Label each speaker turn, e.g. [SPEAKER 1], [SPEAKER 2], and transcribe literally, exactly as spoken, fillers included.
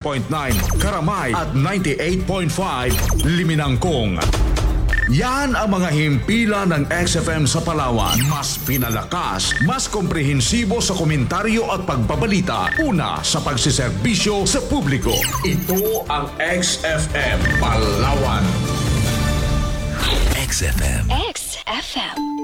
[SPEAKER 1] point nine Karamay at ninety-eight point five Liminangkong. Yan ang mga himpilan ng X F M sa Palawan. Mas pinalakas, mas komprehensibo sa komentaryo at pagbabalita. Una sa pagsiserbisyo sa publiko. Ito ang X F M Palawan.
[SPEAKER 2] X F M.
[SPEAKER 3] X F M.